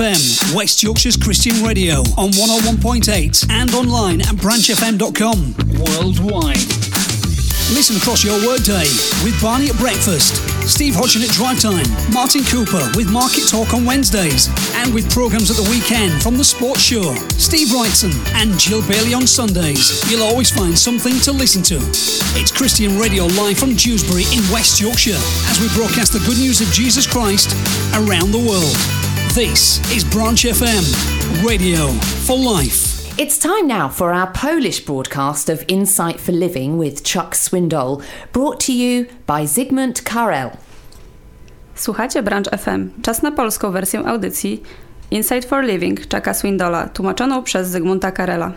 FM, West Yorkshire's Christian radio on 101.8 and online at branchfm.com. Worldwide. Listen across your workday with Barney at breakfast, Steve Hodgson at drive time, Martin Cooper with Market Talk on Wednesdays, and with programmes at the weekend from The Sports Show, Steve Wrightson and Jill Bailey on Sundays. You'll always find something to listen to. It's Christian Radio live from Dewsbury in West Yorkshire as we broadcast the good news of Jesus Christ around the world. This is Branch FM, radio for life. It's time now for our Polish broadcast of Insight for Living with Chuck Swindoll, brought to you by Zygmunt Karel. Słuchacie Branch FM. Czas na polską wersję audycji Insight for Living Chucka Swindolla, tłumaczoną przez Zygmunta Karela.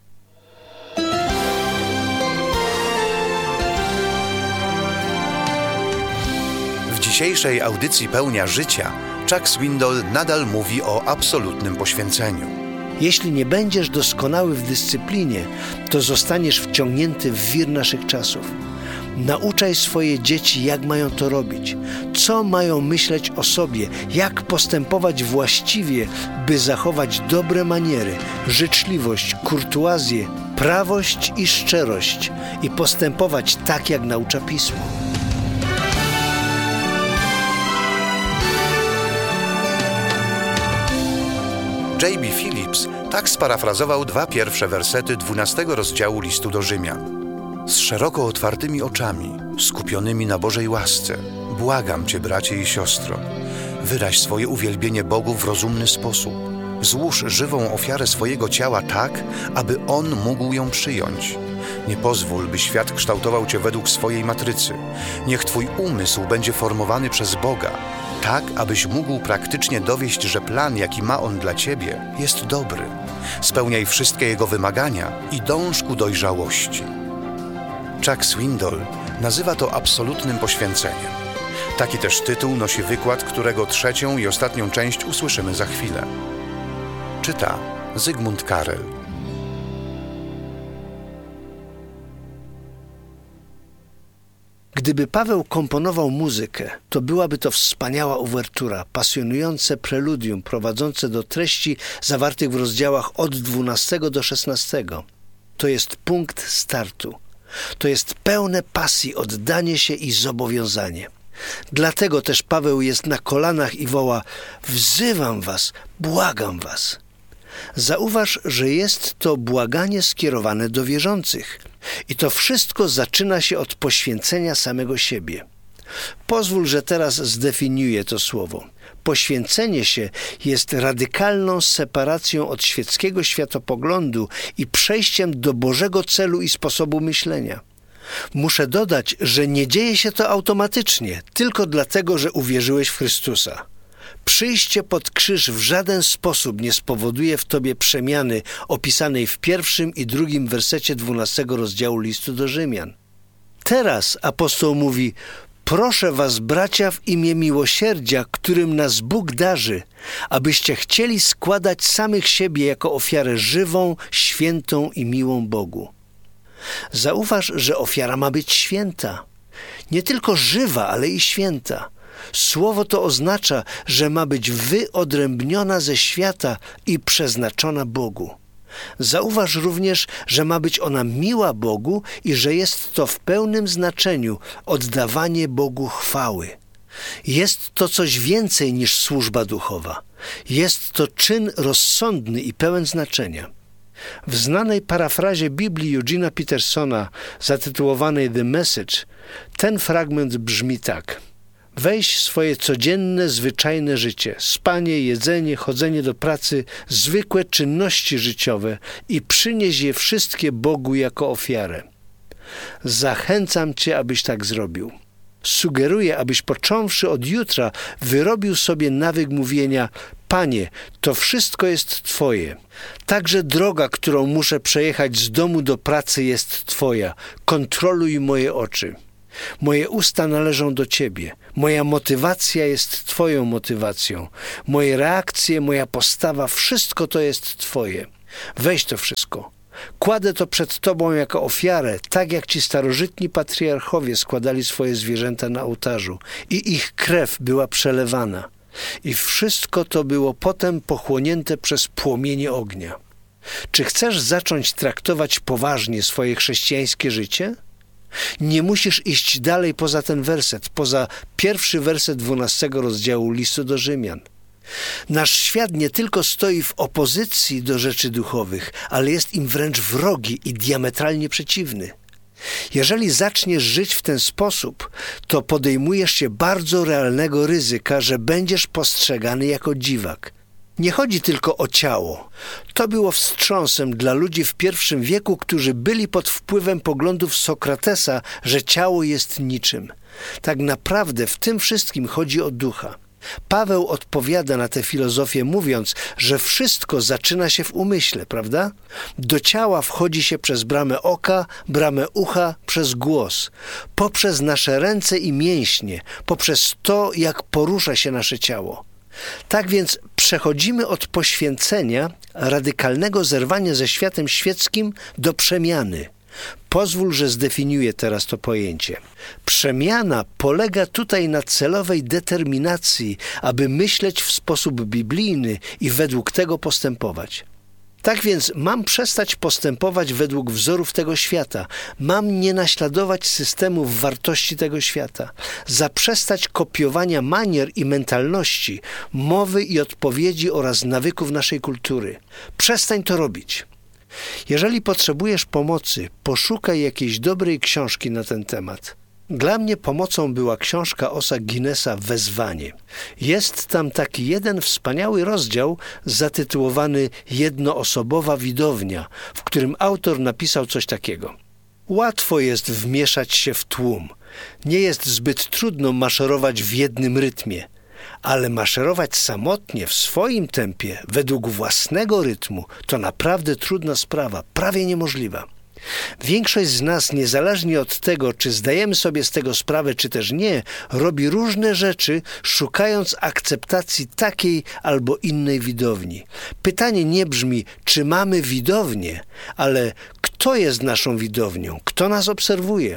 W dzisiejszej audycji Pełnia Życia Chuck Swindoll nadal mówi o absolutnym poświęceniu. Jeśli nie będziesz doskonały w dyscyplinie, to zostaniesz wciągnięty w wir naszych czasów. Nauczaj swoje dzieci, jak mają to robić, co mają myśleć o sobie, jak postępować właściwie, by zachować dobre maniery, życzliwość, kurtuazję, prawość i szczerość i postępować tak, jak naucza Pismo. J.B. Phillips tak sparafrazował 2 pierwsze wersety 12 rozdziału listu do Rzymian. Z szeroko otwartymi oczami, skupionymi na Bożej łasce, błagam Cię, bracie i siostro, wyraź swoje uwielbienie Bogu w rozumny sposób. Złóż żywą ofiarę swojego ciała tak, aby On mógł ją przyjąć. Nie pozwól, by świat kształtował Cię według swojej matrycy. Niech Twój umysł będzie formowany przez Boga, tak, abyś mógł praktycznie dowieść, że plan, jaki ma On dla Ciebie, jest dobry. Spełniaj wszystkie Jego wymagania i dąż ku dojrzałości. Chuck Swindoll nazywa to absolutnym poświęceniem. Taki też tytuł nosi wykład, którego 3. i ostatnią część usłyszymy za chwilę. Czyta Zygmunt Karel. Gdyby Paweł komponował muzykę, to byłaby to wspaniała uwertura, pasjonujące preludium prowadzące do treści zawartych w rozdziałach od 12 do 16. To jest punkt startu. To jest pełne pasji, oddanie się i zobowiązanie. Dlatego też Paweł jest na kolanach i woła: wzywam was, błagam was. Zauważ, że jest to błaganie skierowane do wierzących. I to wszystko zaczyna się od poświęcenia samego siebie. Pozwól, że teraz zdefiniuję to słowo. Poświęcenie się jest radykalną separacją od świeckiego światopoglądu i przejściem do Bożego celu i sposobu myślenia. Muszę dodać, że nie dzieje się to automatycznie, tylko dlatego, że uwierzyłeś w Chrystusa. Przyjście pod krzyż w żaden sposób nie spowoduje w tobie przemiany opisanej w 1. i 2. wersecie 12 rozdziału listu do Rzymian. Teraz apostoł mówi: proszę was, bracia, w imię miłosierdzia, którym nas Bóg darzy, abyście chcieli składać samych siebie jako ofiarę żywą, świętą i miłą Bogu. Zauważ, że ofiara ma być święta. Nie tylko żywa, ale i święta. Słowo to oznacza, że ma być wyodrębniona ze świata i przeznaczona Bogu. Zauważ również, że ma być ona miła Bogu i że jest to w pełnym znaczeniu oddawanie Bogu chwały. Jest to coś więcej niż służba duchowa. Jest to czyn rozsądny i pełen znaczenia. W znanej parafrazie Biblii Eugena Petersona zatytułowanej The Message ten fragment brzmi tak: weź swoje codzienne, zwyczajne życie, spanie, jedzenie, chodzenie do pracy, zwykłe czynności życiowe i przynieś je wszystkie Bogu jako ofiarę. Zachęcam Cię, abyś tak zrobił. Sugeruję, abyś począwszy od jutra wyrobił sobie nawyk mówienia: Panie, to wszystko jest Twoje. Także droga, którą muszę przejechać z domu do pracy, jest Twoja. Kontroluj moje oczy. Moje usta należą do Ciebie. Moja motywacja jest Twoją motywacją. Moje reakcje, moja postawa, wszystko to jest Twoje. Weź to wszystko. Kładę to przed Tobą jako ofiarę, tak jak ci starożytni patriarchowie składali swoje zwierzęta na ołtarzu i ich krew była przelewana. I wszystko to było potem pochłonięte przez płomienie ognia. Czy chcesz zacząć traktować poważnie swoje chrześcijańskie życie? Nie musisz iść dalej poza ten werset, poza pierwszy werset 12 rozdziału listu do Rzymian. Nasz świat nie tylko stoi w opozycji do rzeczy duchowych, ale jest im wręcz wrogi i diametralnie przeciwny. Jeżeli zaczniesz żyć w ten sposób, to podejmujesz się bardzo realnego ryzyka, że będziesz postrzegany jako dziwak. Nie chodzi tylko o ciało. To było wstrząsem dla ludzi w I wieku, którzy byli pod wpływem poglądów Sokratesa, że ciało jest niczym. Tak naprawdę w tym wszystkim chodzi o ducha. Paweł odpowiada na tę filozofię mówiąc, że wszystko zaczyna się w umyśle, prawda? Do ciała wchodzi się przez bramę oka, bramę ucha, przez głos, poprzez nasze ręce i mięśnie, poprzez to, jak porusza się nasze ciało. Tak więc przechodzimy od poświęcenia, radykalnego zerwania ze światem świeckim do przemiany. Pozwól, że zdefiniuję teraz to pojęcie. Przemiana polega tutaj na celowej determinacji, aby myśleć w sposób biblijny i według tego postępować. Tak więc mam przestać postępować według wzorów tego świata. Mam nie naśladować systemów wartości tego świata. Zaprzestać kopiowania manier i mentalności, mowy i odpowiedzi oraz nawyków naszej kultury. Przestań to robić. Jeżeli potrzebujesz pomocy, poszukaj jakiejś dobrej książki na ten temat. Dla mnie pomocą była książka Osa Guinnessa Wezwanie. Jest tam taki jeden wspaniały rozdział zatytułowany Jednoosobowa widownia, w którym autor napisał coś takiego. Łatwo jest wmieszać się w tłum. Nie jest zbyt trudno maszerować w jednym rytmie. Ale maszerować samotnie, w swoim tempie, według własnego rytmu, to naprawdę trudna sprawa, prawie niemożliwa. Większość z nas, niezależnie od tego, czy zdajemy sobie z tego sprawę, czy też nie, robi różne rzeczy, szukając akceptacji takiej albo innej widowni. Pytanie nie brzmi, czy mamy widownię, ale kto jest naszą widownią, kto nas obserwuje.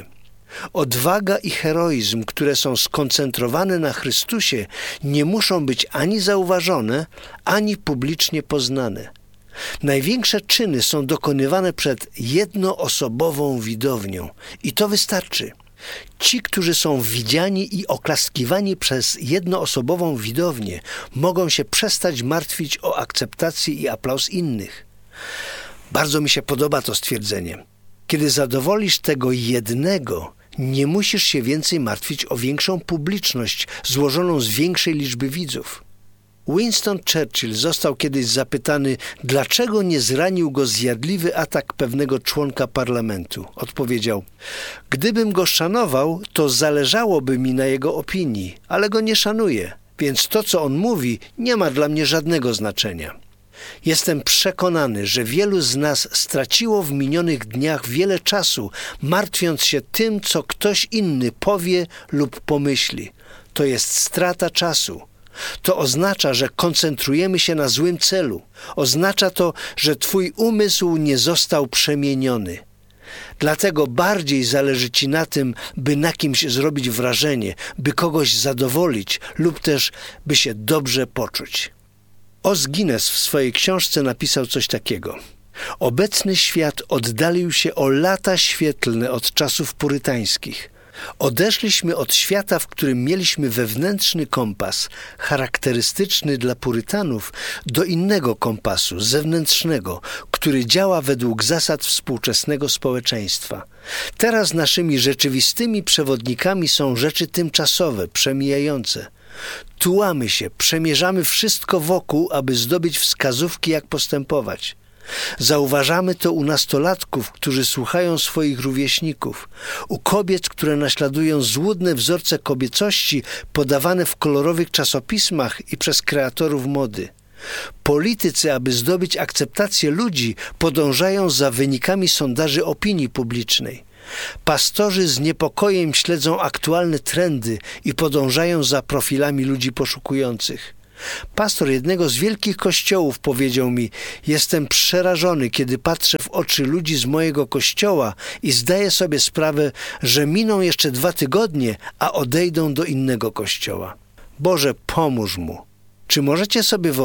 Odwaga i heroizm, które są skoncentrowane na Chrystusie, nie muszą być ani zauważone, ani publicznie poznane. Największe czyny są dokonywane przed jednoosobową widownią i to wystarczy. Ci, którzy są widziani i oklaskiwani przez jednoosobową widownię, mogą się przestać martwić o akceptację i aplauz innych. Bardzo mi się podoba to stwierdzenie. Kiedy zadowolisz tego jednego, nie musisz się więcej martwić o większą publiczność złożoną z większej liczby widzów. Winston Churchill został kiedyś zapytany, dlaczego nie zranił go zjadliwy atak pewnego członka parlamentu. Odpowiedział, gdybym go szanował, to zależałoby mi na jego opinii, ale go nie szanuję, więc to, co on mówi, nie ma dla mnie żadnego znaczenia. Jestem przekonany, że wielu z nas straciło w minionych dniach wiele czasu, martwiąc się tym, co ktoś inny powie lub pomyśli. To jest strata czasu. To oznacza, że koncentrujemy się na złym celu. Oznacza to, że twój umysł nie został przemieniony. Dlatego bardziej zależy ci na tym, by na kimś zrobić wrażenie, by kogoś zadowolić lub też by się dobrze poczuć. Os Guinness w swojej książce napisał coś takiego. Obecny świat oddalił się o lata świetlne od czasów purytańskich. Odeszliśmy od świata, w którym mieliśmy wewnętrzny kompas, charakterystyczny dla purytanów, do innego kompasu, zewnętrznego, który działa według zasad współczesnego społeczeństwa. Teraz naszymi rzeczywistymi przewodnikami są rzeczy tymczasowe, przemijające. Tułamy się, przemierzamy wszystko wokół, aby zdobyć wskazówki, jak postępować. Zauważamy to u nastolatków, którzy słuchają swoich rówieśników, u kobiet, które naśladują złudne wzorce kobiecości podawane w kolorowych czasopismach i przez kreatorów mody. Politycy, aby zdobyć akceptację ludzi, podążają za wynikami sondaży opinii publicznej. Pastorzy z niepokojem śledzą aktualne trendy i podążają za profilami ludzi poszukujących. Pastor jednego z wielkich kościołów powiedział mi, jestem przerażony, kiedy patrzę w oczy ludzi z mojego kościoła i zdaję sobie sprawę, że miną jeszcze 2 tygodnie, a odejdą do innego kościoła. Boże, pomóż mu. Czy możecie sobie wyobrazić,